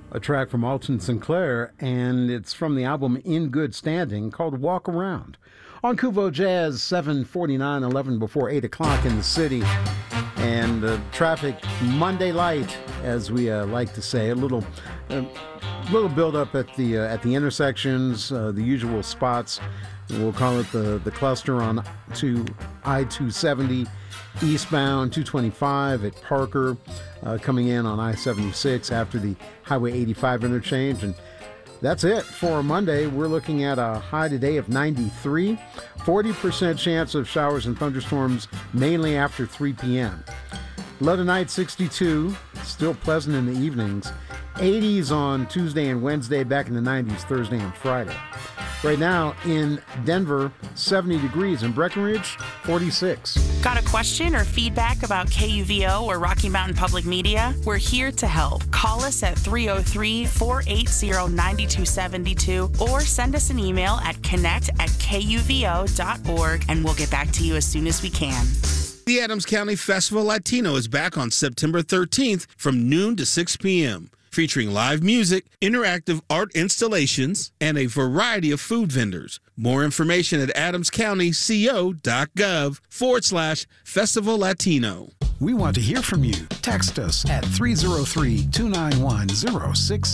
a track from Alton Sinclair, and it's from the album In Good Standing called Walk Around. On Kuvo Jazz, 7:49, 11 before 8 o'clock in the city. And traffic Monday light, as we like to say, a little build up at the intersections, the usual spots. We'll call it the cluster on to I-270 eastbound, 225 at Parker, coming in on I-76 after the Highway 85 interchange. And that's it for Monday. We're looking at a high today of 93, 40% chance of showers and thunderstorms, mainly after 3 p.m. Low tonight, 62, still pleasant in the evenings. 80s on Tuesday and Wednesday, back in the 90s Thursday and Friday. Right now in Denver, 70 degrees. In Breckenridge, 46. Got a question or feedback about KUVO or Rocky Mountain Public Media? We're here to help. Call us at 303-480-9272 or send us an email at connect@kuvo.org and we'll get back to you as soon as we can. The Adams County Festival Latino is back on September 13th from noon to 6 p.m., featuring live music, interactive art installations, and a variety of food vendors. More information at adamscountyco.gov/Festival Latino. We want to hear from you. Text us at 303-291-06